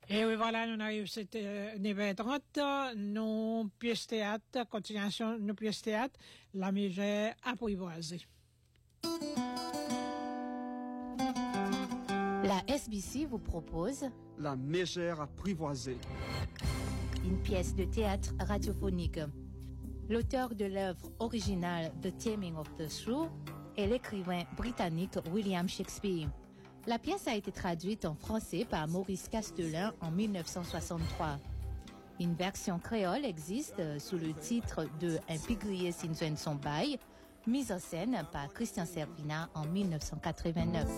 Et oui, voilà, nous arrivons, c'était 9h30, nos pièces théâtre, continuation, nos pièces théâtre, la mégère apprivoisée. La SBC vous propose La mégère apprivoisée, une pièce de théâtre radiophonique. L'auteur de l'œuvre originale The Taming of the Shrew est l'écrivain britannique William Shakespeare. La pièce a été traduite en français par Maurice Castelin en 1963. Une version créole existe sous le titre de Un pigrier sin son bail, mise en scène par Christian Servina en 1989.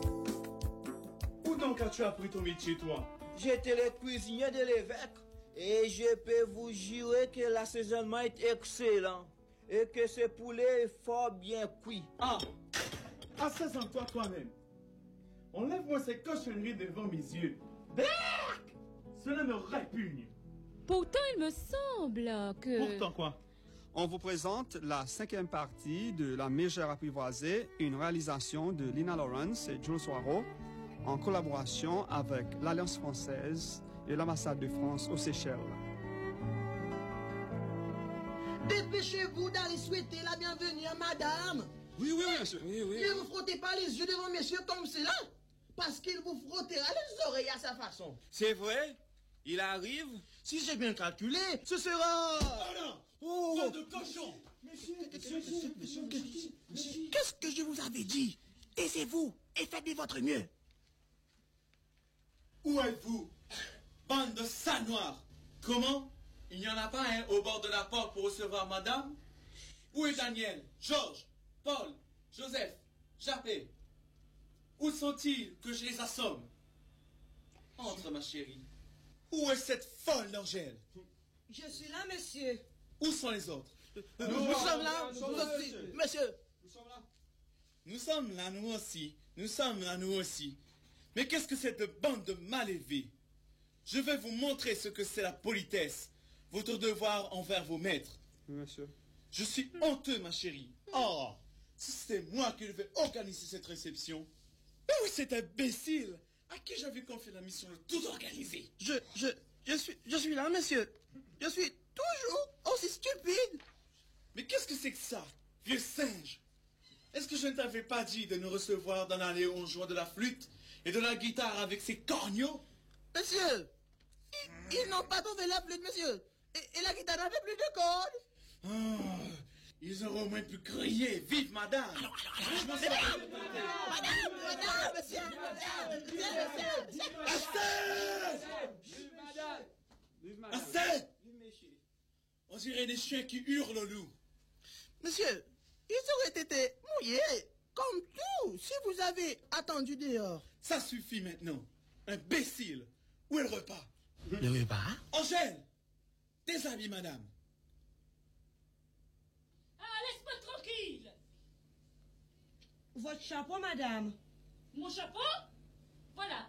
Où donc as-tu appris ton métier, toi? J'étais le cuisinier de l'évêque et je peux vous jurer que l'assaisonnement est excellent et que ce poulet est fort bien cuit. Ah! Assaisonne-toi toi-même. Enlève-moi ces cochonneries devant mes yeux. Berk! Cela me répugne. Pourtant, il me semble que... Pourtant quoi? On vous présente la 5e partie de La mégère apprivoisée, une réalisation de Lina Lawrence et Jules Soireau, en collaboration avec l'Alliance française et l'ambassade de France aux Seychelles. Dépêchez-vous d'aller souhaiter la bienvenue à madame. Oui, monsieur. Oui. Ne vous frottez pas les yeux devant messieurs comme cela, parce qu'il vous frottera les oreilles à sa façon. C'est vrai? Il arrive? Si j'ai bien calculé, ce sera... Oh! Pas de cochon! Qu'est-ce que je vous avais dit? Taisez-vous et faites de votre mieux. Où êtes-vous? Bande de sales noirs! Comment? Il n'y en a pas un au bord de la porte pour recevoir madame? Où est Daniel, Georges, Paul, Joseph, Jappé? Où sont-ils que je les assomme? Entre, ma chérie. Où est cette folle d'Angèle? Je suis là, monsieur. Où sont les autres? Nous sommes là, monsieur. Nous sommes là, nous aussi. Nous sommes là, nous aussi. Mais qu'est-ce que cette bande de mal élevés? Je vais vous montrer ce que c'est la politesse, votre devoir envers vos maîtres. Monsieur. Je suis honteux, ma chérie. Oh, si c'était moi qui devais organiser cette réception. Mais oui, cet imbécile à qui j'avais confié la mission de tout organiser. Je suis là, monsieur. Je suis toujours aussi stupide. Mais qu'est-ce que c'est que ça, vieux singe? Est-ce que je ne t'avais pas dit de nous recevoir dans l'allée où on jouait de la flûte et de la guitare avec ses corneaux? Monsieur, ils n'ont pas trouvé la flûte, monsieur. Et la guitare n'avait plus de cordes. Oh, ils auraient au moins pu crier. Vive madame! Madame, monsieur, Assez! On dirait des chiens qui hurlent au loup. Monsieur, ils auraient été mouillés, comme tout, si vous avez attendu dehors. Ça suffit maintenant. Imbécile! Où est le repas? Le repas? Angèle! Déshabille madame. Ah, laisse-moi tranquille. Votre chapeau, madame. Mon chapeau? Voilà.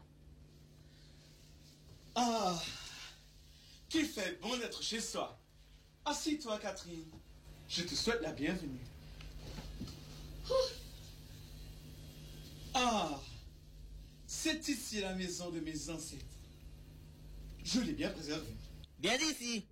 Ah! Qu'il fait bon d'être chez soi. Assis-toi, Catherine. Je te souhaite la bienvenue. Ah! C'est ici la maison de mes ancêtres. Je l'ai bien préservée. Bien ici.